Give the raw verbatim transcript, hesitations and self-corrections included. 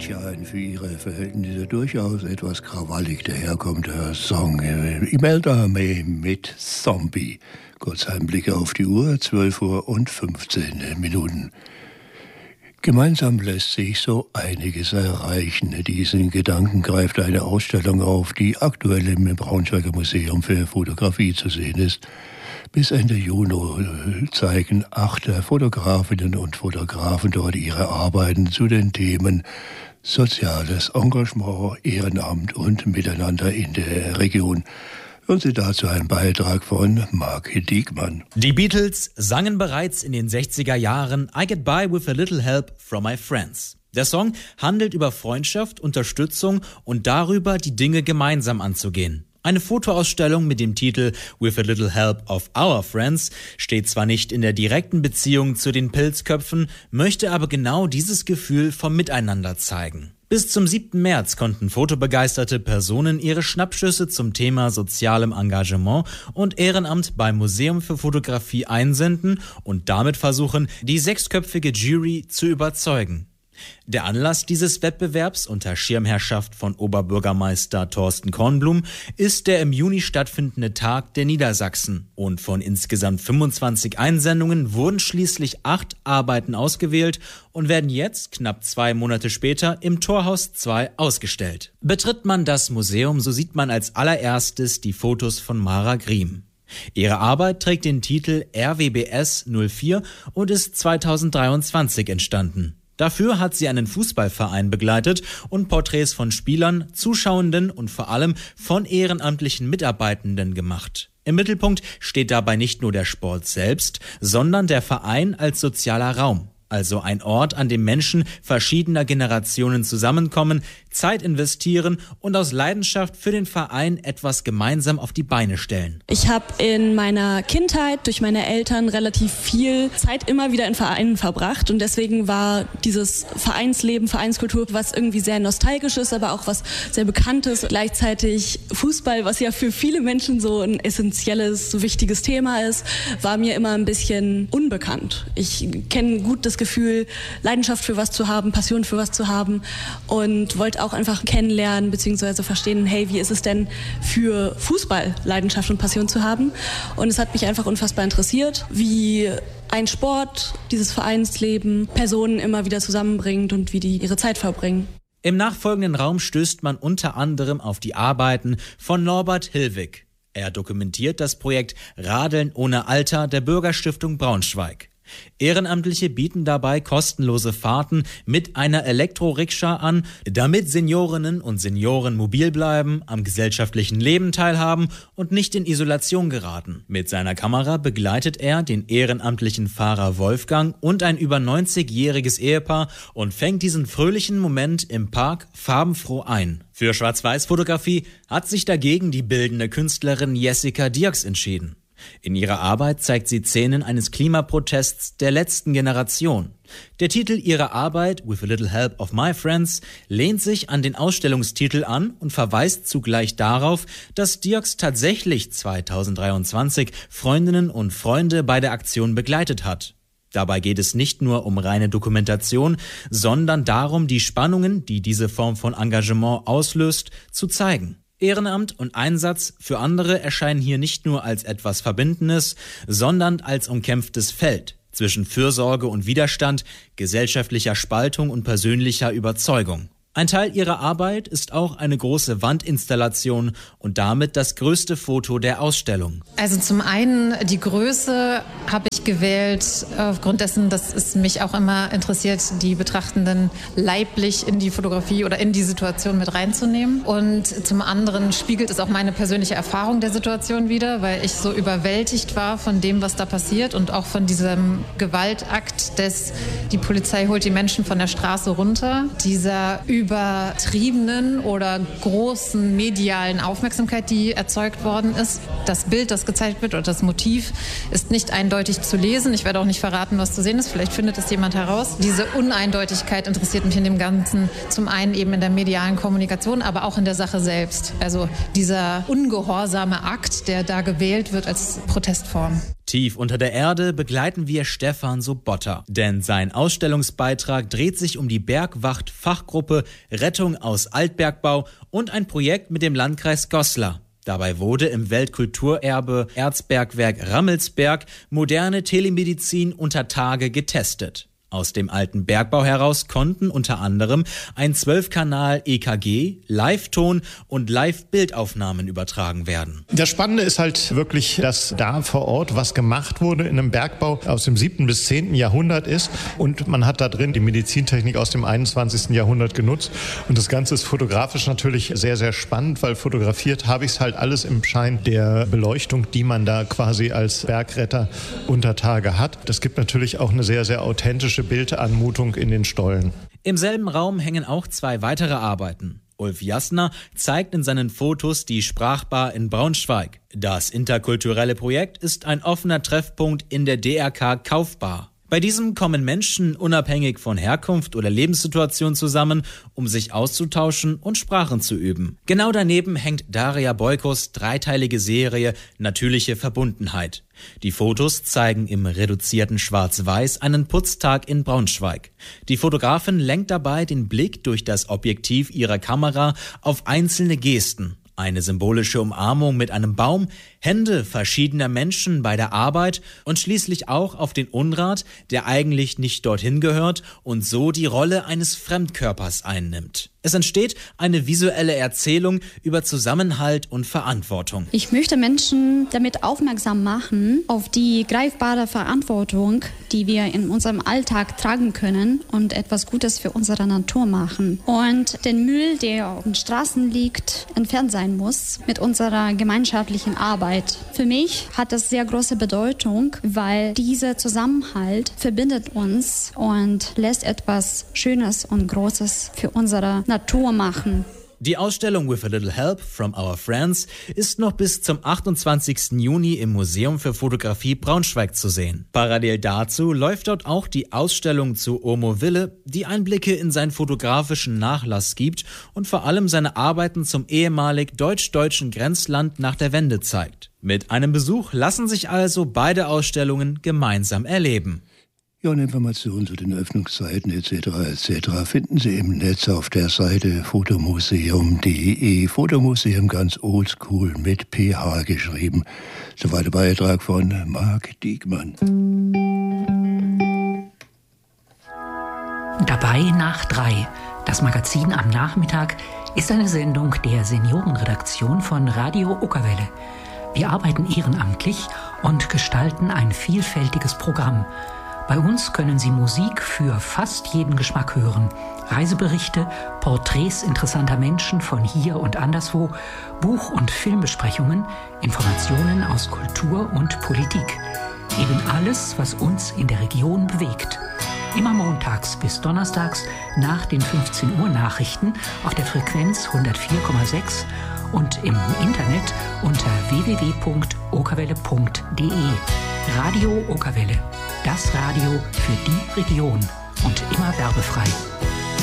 Tja, ein für ihre Verhältnisse durchaus etwas krawallig daherkommender Song. Imelda May mit Zombie. Kurz ein Blick auf die Uhr, zwölf Uhr und fünfzehn Minuten. Gemeinsam lässt sich so einiges erreichen. Diesen Gedanken greift eine Ausstellung auf, die aktuell im Braunschweiger Museum für Fotografie zu sehen ist. Bis Ende Juni zeigen acht Fotografinnen und Fotografen dort ihre Arbeiten zu den Themen soziales Engagement, Ehrenamt und Miteinander in der Region. Und Sie dazu ein Beitrag von Marc Diekmann. Die Beatles sangen bereits in den sechziger Jahren I Get By With a Little Help From My Friends. Der Song handelt über Freundschaft, Unterstützung und darüber, die Dinge gemeinsam anzugehen. Eine Fotoausstellung mit dem Titel With a Little Help of Our Friends steht zwar nicht in der direkten Beziehung zu den Pilzköpfen, möchte aber genau dieses Gefühl vom Miteinander zeigen. Bis zum siebten März konnten fotobegeisterte Personen ihre Schnappschüsse zum Thema sozialem Engagement und Ehrenamt beim Museum für Fotografie einsenden und damit versuchen, die sechsköpfige Jury zu überzeugen. Der Anlass dieses Wettbewerbs unter Schirmherrschaft von Oberbürgermeister Thorsten Kornblum ist der im Juni stattfindende Tag der Niedersachsen. Und von insgesamt fünfundzwanzig Einsendungen wurden schließlich acht Arbeiten ausgewählt und werden jetzt, knapp zwei Monate später, im Torhaus zwei ausgestellt. Betritt man das Museum, so sieht man als allererstes die Fotos von Mara Griem. Ihre Arbeit trägt den Titel R W B S null vier und ist zweitausenddreiundzwanzig entstanden. Dafür hat sie einen Fußballverein begleitet und Porträts von Spielern, Zuschauenden und vor allem von ehrenamtlichen Mitarbeitenden gemacht. Im Mittelpunkt steht dabei nicht nur der Sport selbst, sondern der Verein als sozialer Raum. Also ein Ort, an dem Menschen verschiedener Generationen zusammenkommen, Zeit investieren und aus Leidenschaft für den Verein etwas gemeinsam auf die Beine stellen. Ich habe in meiner Kindheit durch meine Eltern relativ viel Zeit immer wieder in Vereinen verbracht und deswegen war dieses Vereinsleben, Vereinskultur was irgendwie sehr nostalgisch ist, aber auch was sehr Bekanntes. Gleichzeitig Fußball, was ja für viele Menschen so ein essentielles, so wichtiges Thema ist, war mir immer ein bisschen unbekannt. Ich kenne gut das Gefühl, Leidenschaft für was zu haben, Passion für was zu haben und wollte auch einfach kennenlernen bzw. verstehen, hey, wie ist es denn für Fußball Leidenschaft und Passion zu haben? Und es hat mich einfach unfassbar interessiert, wie ein Sport, dieses Vereinsleben, Personen immer wieder zusammenbringt und wie die ihre Zeit verbringen. Im nachfolgenden Raum stößt man unter anderem auf die Arbeiten von Norbert Hillwig. Er dokumentiert das Projekt Radeln ohne Alter der Bürgerstiftung Braunschweig. Ehrenamtliche bieten dabei kostenlose Fahrten mit einer Elektrorikscha an, damit Seniorinnen und Senioren mobil bleiben, am gesellschaftlichen Leben teilhaben und nicht in Isolation geraten. Mit seiner Kamera begleitet er den ehrenamtlichen Fahrer Wolfgang und ein über neunzigjähriges Ehepaar und fängt diesen fröhlichen Moment im Park farbenfroh ein. Für Schwarz-Weiß-Fotografie hat sich dagegen die bildende Künstlerin Jessica Dirks entschieden. In ihrer Arbeit zeigt sie Szenen eines Klimaprotests der letzten Generation. Der Titel ihrer Arbeit, With a Little Help of My Friends, lehnt sich an den Ausstellungstitel an und verweist zugleich darauf, dass Dirks tatsächlich zweitausenddreiundzwanzig Freundinnen und Freunde bei der Aktion begleitet hat. Dabei geht es nicht nur um reine Dokumentation, sondern darum, die Spannungen, die diese Form von Engagement auslöst, zu zeigen. Ehrenamt und Einsatz für andere erscheinen hier nicht nur als etwas Verbindendes, sondern als umkämpftes Feld zwischen Fürsorge und Widerstand, gesellschaftlicher Spaltung und persönlicher Überzeugung. Ein Teil ihrer Arbeit ist auch eine große Wandinstallation und damit das größte Foto der Ausstellung. Also zum einen die Größe habe ich gewählt aufgrund dessen, dass es mich auch immer interessiert, die Betrachtenden leiblich in die Fotografie oder in die Situation mit reinzunehmen. Und zum anderen spiegelt es auch meine persönliche Erfahrung der Situation wider, weil ich so überwältigt war von dem, was da passiert und auch von diesem Gewaltakt des, die Polizei holt die Menschen von der Straße runter, dieser übertriebenen oder großen medialen Aufmerksamkeit, die erzeugt worden ist. Das Bild, das gezeigt wird oder das Motiv ist nicht eindeutig zu lesen. Ich werde auch nicht verraten, was zu sehen ist. Vielleicht findet es jemand heraus. Diese Uneindeutigkeit interessiert mich in dem Ganzen zum einen eben in der medialen Kommunikation, aber auch in der Sache selbst. Also dieser ungehorsame Akt, der da gewählt wird als Protestform. Tief unter der Erde begleiten wir Stefan Sobotta, denn sein Ausstellungsbeitrag dreht sich um die Bergwacht-Fachgruppe Rettung aus Altbergbau und ein Projekt mit dem Landkreis Goslar. Dabei wurde im Weltkulturerbe Erzbergwerk Rammelsberg moderne Telemedizin unter Tage getestet. Aus dem alten Bergbau heraus konnten unter anderem ein zwölf Kanal E K G, Live-Ton und Live-Bildaufnahmen übertragen werden. Das Spannende ist halt wirklich, dass da vor Ort was gemacht wurde in einem Bergbau aus dem siebten bis zehnten Jahrhundert ist und man hat da drin die Medizintechnik aus dem einundzwanzigsten Jahrhundert genutzt und das Ganze ist fotografisch natürlich sehr, sehr spannend, weil fotografiert habe ich es halt alles im Schein der Beleuchtung, die man da quasi als Bergretter unter Tage hat. Das gibt natürlich auch eine sehr, sehr authentische Bildanmutung in den Stollen. Im selben Raum hängen auch zwei weitere Arbeiten. Ulf Jasner zeigt in seinen Fotos die Sprachbar in Braunschweig. Das interkulturelle Projekt ist ein offener Treffpunkt in der D R K Kaufbar. Bei diesem kommen Menschen unabhängig von Herkunft oder Lebenssituation zusammen, um sich auszutauschen und Sprachen zu üben. Genau daneben hängt Daria Boykos dreiteilige Serie Natürliche Verbundenheit. Die Fotos zeigen im reduzierten Schwarz-Weiß einen Putztag in Braunschweig. Die Fotografin lenkt dabei den Blick durch das Objektiv ihrer Kamera auf einzelne Gesten. Eine symbolische Umarmung mit einem Baum, Hände verschiedener Menschen bei der Arbeit und schließlich auch auf den Unrat, der eigentlich nicht dorthin gehört und so die Rolle eines Fremdkörpers einnimmt. Es entsteht eine visuelle Erzählung über Zusammenhalt und Verantwortung. Ich möchte Menschen damit aufmerksam machen auf die greifbare Verantwortung, die wir in unserem Alltag tragen können und etwas Gutes für unsere Natur machen. Und den Müll, der auf den Straßen liegt, entfernt sein muss mit unserer gemeinschaftlichen Arbeit. Für mich hat das sehr große Bedeutung, weil dieser Zusammenhalt verbindet uns und lässt etwas Schönes und Großes für unsere Natur machen. Die Ausstellung With a Little Help from Our Friends ist noch bis zum achtundzwanzigsten Juni im Museum für Fotografie Braunschweig zu sehen. Parallel dazu läuft dort auch die Ausstellung zu Omo Wille, die Einblicke in seinen fotografischen Nachlass gibt und vor allem seine Arbeiten zum ehemalig deutsch-deutschen Grenzland nach der Wende zeigt. Mit einem Besuch lassen sich also beide Ausstellungen gemeinsam erleben. Ja, und Informationen zu den Öffnungszeiten et cetera et cetera finden Sie im Netz auf der Seite fotomuseum punkt de. Fotomuseum ganz oldschool mit P H geschrieben. Soweit der Beitrag von Marc Diekmann. Dabei nach drei. Das Magazin am Nachmittag ist eine Sendung der Seniorenredaktion von Radio Okerwelle. Wir arbeiten ehrenamtlich und gestalten ein vielfältiges Programm. Bei uns können Sie Musik für fast jeden Geschmack hören, Reiseberichte, Porträts interessanter Menschen von hier und anderswo, Buch- und Filmbesprechungen, Informationen aus Kultur und Politik. Eben alles, was uns in der Region bewegt. Immer montags bis donnerstags nach den fünfzehn Uhr Nachrichten auf der Frequenz hundertvier Komma sechs und im Internet unter w w w punkt okerwelle punkt de. Radio Okerwelle. Das Radio für die Region und immer werbefrei.